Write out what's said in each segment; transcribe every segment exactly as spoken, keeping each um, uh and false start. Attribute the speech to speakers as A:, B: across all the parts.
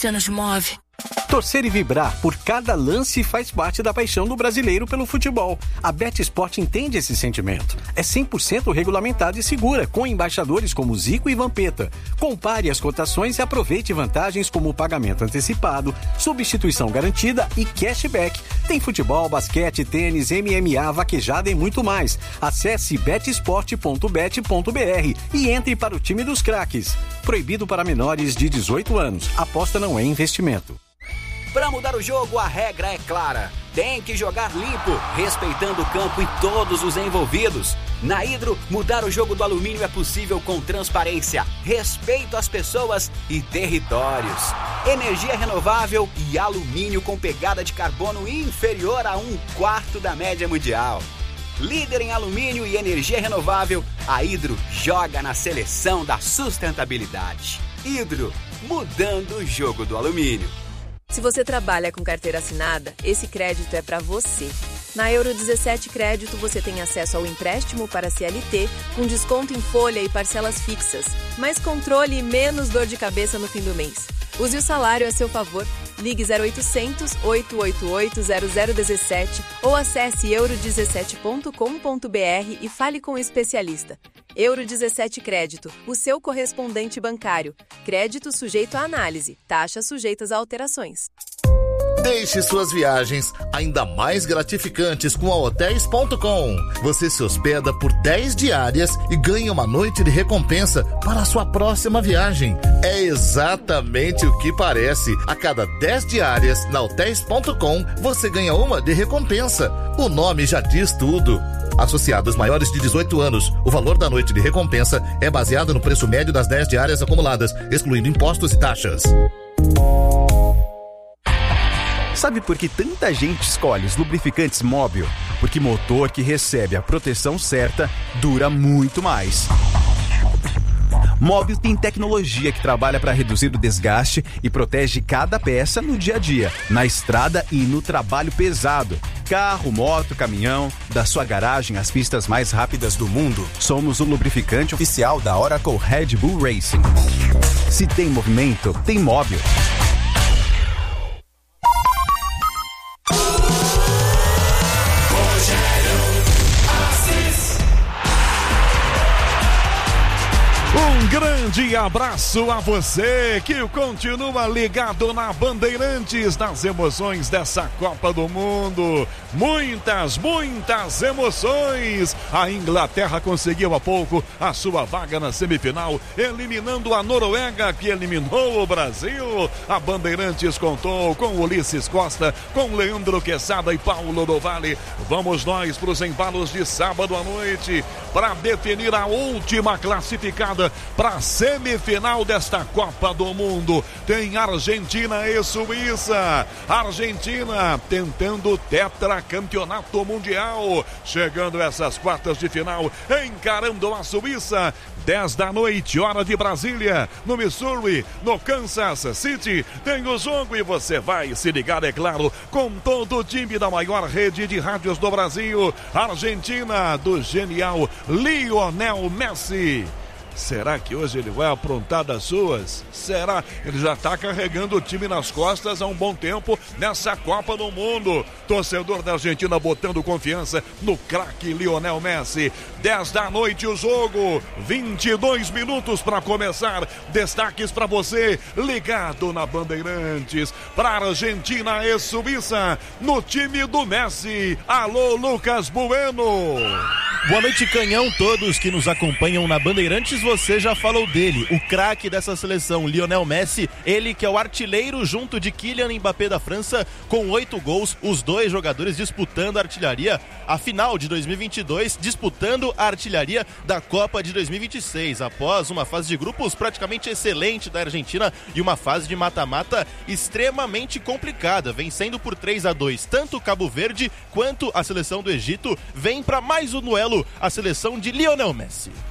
A: nos move.
B: Torcer e vibrar por cada lance faz parte da paixão do brasileiro pelo futebol. A BetSport entende esse sentimento. É cem por cento regulamentada e segura, com embaixadores como Zico e Vampeta. Compare as cotações e aproveite vantagens como pagamento antecipado, substituição garantida e cashback. Tem futebol, basquete, tênis, M M A, vaquejada e muito mais. Acesse betsport ponto bet ponto b r e entre para o time dos craques. Proibido para menores de dezoito anos. Aposta não é investimento.
C: Para mudar o jogo, a regra é clara. Tem que jogar limpo, respeitando o campo e todos os envolvidos. Na Hidro, mudar o jogo do alumínio é possível com transparência, respeito às pessoas e territórios. Energia renovável e alumínio com pegada de carbono inferior a um quarto da média mundial. Líder em alumínio e energia renovável, a Hidro joga na seleção da sustentabilidade. Hidro, mudando o jogo do alumínio.
D: Se você trabalha com carteira assinada, esse crédito é para você. Na Euro dezessete Crédito, você tem acesso ao empréstimo para C L T, com desconto em folha e parcelas fixas, mais controle e menos dor de cabeça no fim do mês. Use o salário a seu favor. Ligue zero oitocentos, oito oito oito, zero zero um sete ou acesse euro dezessete ponto com ponto b r e fale com o especialista. Euro dezessete Crédito, o seu correspondente bancário. Crédito sujeito à análise, taxas sujeitas a alterações.
E: Deixe suas viagens ainda mais gratificantes com a hotéis ponto com. Você se hospeda por dez diárias e ganha uma noite de recompensa para a sua próxima viagem. É exatamente o que parece. A cada dez diárias na hotéis ponto com, você ganha uma de recompensa. O nome já diz tudo. Associados maiores de dezoito anos, o valor da noite de recompensa é baseado no preço médio das dez diárias acumuladas, excluindo impostos e taxas.
F: Sabe por que tanta gente escolhe os lubrificantes Móbil? Porque motor que recebe a proteção certa dura muito mais. Móbil tem tecnologia que trabalha para reduzir o desgaste e protege cada peça no dia a dia, na estrada e no trabalho pesado. Carro, moto, caminhão, da sua garagem às pistas mais rápidas do mundo. Somos o lubrificante oficial da Oracle Red Bull Racing. Se tem movimento, tem Móbil.
G: Um grande abraço a você que continua ligado na Bandeirantes, nas emoções dessa Copa do Mundo. Muitas, muitas emoções. A Inglaterra conseguiu há pouco a sua vaga na semifinal, eliminando a Noruega, que eliminou o Brasil. A Bandeirantes contou com Ulisses Costa, com Leandro Quesada e Paulo do Vale. Vamos nós para os embalos de sábado à noite para definir a última classificada para a semifinal desta Copa do Mundo. Tem Argentina e Suíça. Argentina tentando o tetracampeonato mundial, chegando a essas quartas de final, encarando a Suíça. dez da noite, hora de Brasília, no Missouri, no Kansas City. Tem o jogo e você vai se ligar, é claro, com todo o time da maior rede de rádios do Brasil. Argentina, do genial Lionel Messi. Será que hoje ele vai aprontar das suas? Será? Ele já está carregando o time nas costas há um bom tempo nessa Copa do Mundo. Torcedor da Argentina botando confiança no craque Lionel Messi. dez da noite o jogo, vinte e dois minutos para começar. Destaques para você, ligado na Bandeirantes. Para Argentina e Suíça, no time do Messi. Alô, Lucas Bueno.
H: Boa noite, canhão, todos que nos acompanham na Bandeirantes. Você já falou dele, o craque dessa seleção, Lionel Messi, ele que é o artilheiro junto de Kylian Mbappé da França, com oito gols, os dois jogadores disputando a artilharia, a final de dois mil e vinte e dois, disputando a artilharia da Copa de dois mil e vinte e seis, após uma fase de grupos praticamente excelente da Argentina e uma fase de mata-mata extremamente complicada, vencendo por três a dois, tanto Cabo Verde quanto a seleção do Egito. Vem para mais um duelo, a seleção de Lionel Messi.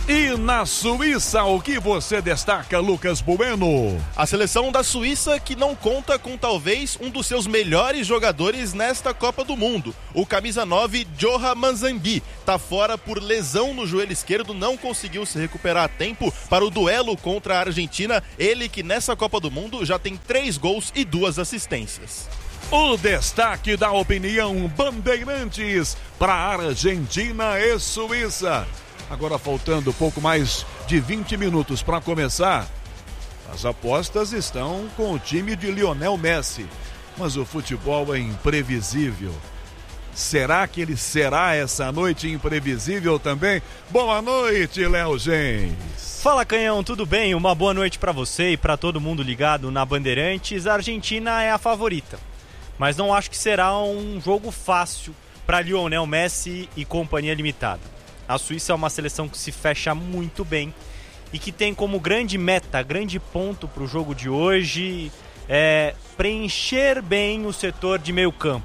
G: E na Suíça, o que você destaca, Lucas Bueno?
H: A seleção da Suíça que não conta com talvez um dos seus melhores jogadores nesta Copa do Mundo. O camisa nove, Johan Manzambi, tá fora por lesão no joelho esquerdo, não conseguiu se recuperar a tempo para o duelo contra a Argentina. Ele que nessa Copa do Mundo já tem três gols e duas assistências.
G: O destaque da opinião Bandeirantes para Argentina e Suíça. Agora faltando pouco mais de vinte minutos para começar, as apostas estão com o time de Lionel Messi, mas o futebol é imprevisível. Será que ele será essa noite imprevisível também? Boa noite, Léo Gens.
A: Fala, Canhão, tudo bem? Uma boa noite para você e para todo mundo ligado na Bandeirantes. A Argentina é a favorita, mas não acho que será um jogo fácil para Lionel Messi e companhia limitada. A Suíça é uma seleção que se fecha muito bem e que tem como grande meta, grande ponto para o jogo de hoje, é preencher bem o setor de meio campo,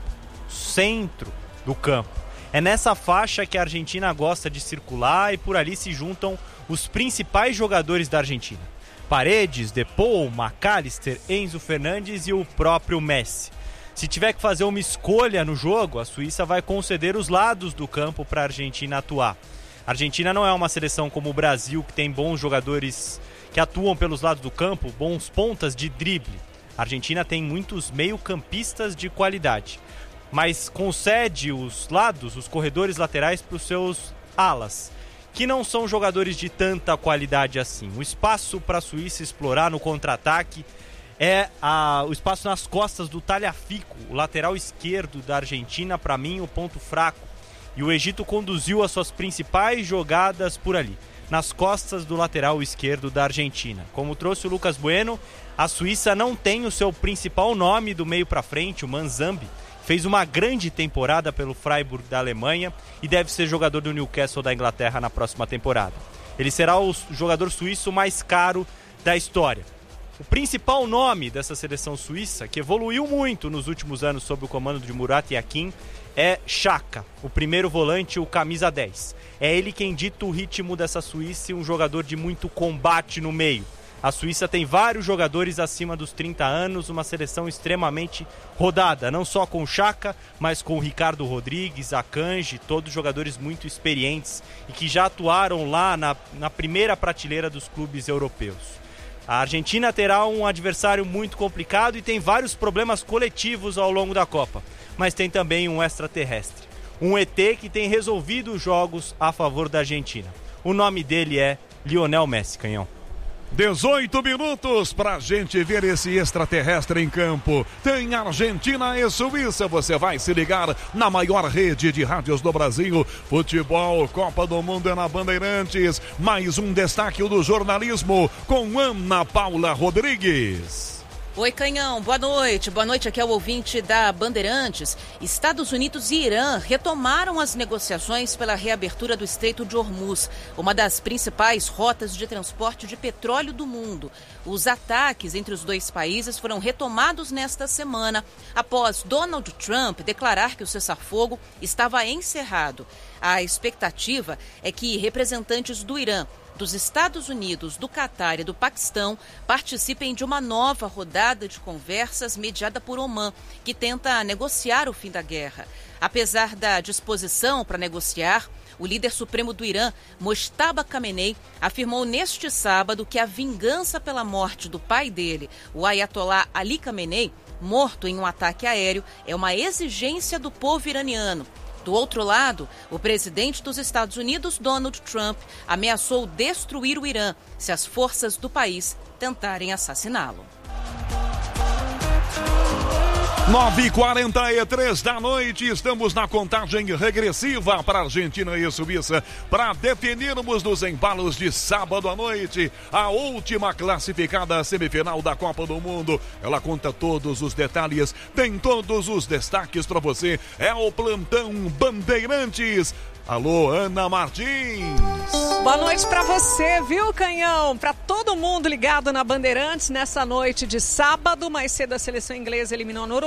A: centro do campo. É nessa faixa que a Argentina gosta de circular e por ali se juntam os principais jogadores da Argentina. Paredes, Depou, McAllister, Enzo Fernandes e o próprio Messi. Se tiver que fazer uma escolha no jogo, a Suíça vai conceder os lados do campo para a Argentina atuar. A Argentina não é uma seleção como o Brasil, que tem bons jogadores que atuam pelos lados do campo, bons pontas de drible. A Argentina tem muitos meio-campistas de qualidade, mas concede os lados, os corredores laterais para os seus alas, que não são jogadores de tanta qualidade assim. O espaço para a Suíça explorar no contra-ataque é a, o espaço nas costas do Tagliafico, o lateral esquerdo da Argentina, para mim, o ponto fraco. E o Egito conduziu as suas principais jogadas por ali, nas costas do lateral esquerdo da Argentina. Como trouxe o Lucas Bueno, a Suíça não tem o seu principal nome do meio para frente, o Manzambi. Fez uma grande temporada pelo Freiburg da Alemanha e deve ser jogador do Newcastle da Inglaterra na próxima temporada. Ele será o jogador suíço mais caro da história. O principal nome dessa seleção suíça, que evoluiu muito nos últimos anos sob o comando de Murat Yakin, é Xhaka, o primeiro volante, o camisa dez. É ele quem dita o ritmo dessa Suíça e um jogador de muito combate no meio. A Suíça tem vários jogadores acima dos trinta anos, uma seleção extremamente rodada, não só com o Xhaka, mas com o Ricardo Rodrigues, Akanji, todos jogadores muito experientes e que já atuaram lá na, na primeira prateleira dos clubes europeus. A Argentina terá um adversário muito complicado e tem vários problemas coletivos ao longo da Copa, mas tem também um extraterrestre, um E T que tem resolvido os jogos a favor da Argentina. O nome dele é Lionel Messi, Canhão.
G: dezoito minutos pra gente ver esse extraterrestre em campo. Tem Argentina e Suíça. Você vai se ligar na maior rede de rádios do Brasil. Futebol, Copa do Mundo é na Bandeirantes. Mais um destaque do jornalismo com Ana Paula Rodrigues.
I: Oi, Canhão, boa noite. Boa noite, aqui é o ouvinte da Bandeirantes. Estados Unidos e Irã retomaram as negociações pela reabertura do Estreito de Hormuz, uma das principais rotas de transporte de petróleo do mundo. Os ataques entre os dois países foram retomados nesta semana, após Donald Trump declarar que o cessar-fogo estava encerrado. A expectativa é que representantes do Irã, dos Estados Unidos, do Catar e do Paquistão participem de uma nova rodada de conversas mediada por Omã, que tenta negociar o fim da guerra. Apesar da disposição para negociar, o líder supremo do Irã, Mojtaba Khamenei, afirmou neste sábado que a vingança pela morte do pai dele, o Ayatollah Ali Khamenei, morto em um ataque aéreo, é uma exigência do povo iraniano. Do outro lado, o presidente dos Estados Unidos, Donald Trump, ameaçou destruir o Irã se as forças do país tentarem assassiná-lo.
G: nove e quarenta e três da noite, estamos na contagem regressiva para Argentina e Suíça para definirmos nos embalos de sábado à noite a última classificada semifinal da Copa do Mundo. Ela conta todos os detalhes, tem todos os destaques para você. É o Plantão Bandeirantes. Alô, Ana Martins.
J: Boa noite pra você, viu, Canhão? Pra todo mundo ligado na Bandeirantes nessa noite de sábado. Mais cedo a seleção inglesa eliminou a Noruega.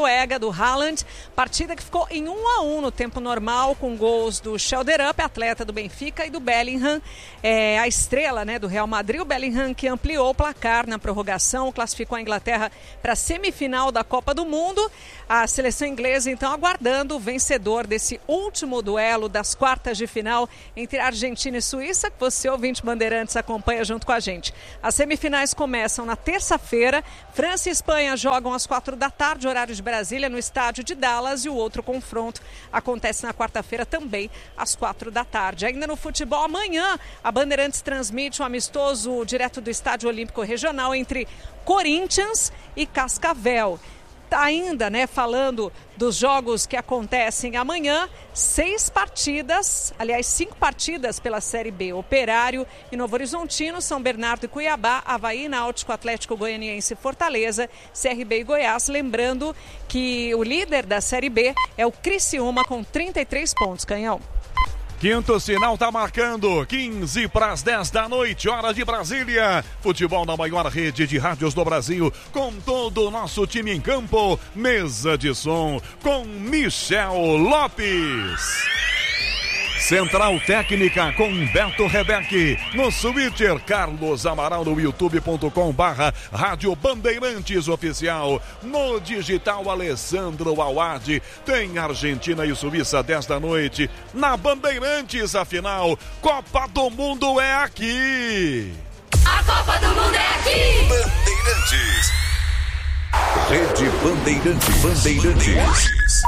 J: Noruega, do Haaland. Partida que ficou em um a um no tempo normal, com gols do Schelderup, atleta do Benfica, e do Bellingham, é, a estrela, né, do Real Madrid. O Bellingham que ampliou o placar na prorrogação, classificou a Inglaterra para a semifinal da Copa do Mundo. A seleção inglesa, então, aguardando o vencedor desse último duelo das quartas de final entre Argentina e Suíça, que você, ouvinte Bandeirantes, acompanha junto com a gente. As semifinais começam na terça-feira. França e Espanha jogam às quatro da tarde, horário de Brasília, no estádio de Dallas, e o outro confronto acontece na quarta-feira também, às quatro da tarde. Ainda no futebol, amanhã, a Bandeirantes transmite um amistoso direto do Estádio Olímpico Regional entre Corinthians e Cascavel. Ainda, né, falando dos jogos que acontecem amanhã, seis partidas, aliás, cinco partidas pela Série B. Operário e Novo Horizontino, São Bernardo e Cuiabá, Avaí, Náutico, Atlético Goianiense e Fortaleza, C R B e Goiás. Lembrando que o líder da Série B é o Criciúma com trinta e três pontos, Canhão.
G: Quinto sinal tá marcando, quinze para as dez da noite, hora de Brasília. Futebol na maior rede de rádios do Brasil, com todo o nosso time em campo. Mesa de som com Michel Lopes. Central Técnica com Beto Rebeque. No Twitter, Carlos Amaral, no youtube ponto com barra Rádio Bandeirantes Oficial. No digital, Alessandro Awad. Tem Argentina e Suíça, dez da noite. Na Bandeirantes, afinal, Copa do Mundo é aqui.
K: A Copa do Mundo é aqui.
L: Bandeirantes. Rede Bandeirantes. Bandeirantes.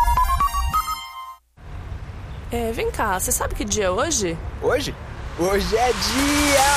M: É, vem cá, você sabe que dia é hoje?
N: Hoje? Hoje é dia